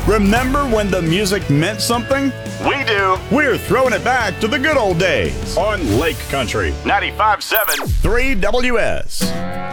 Remember when the music meant something? We do. We're throwing it back to the good old days on Lake Country 95.7 3WS.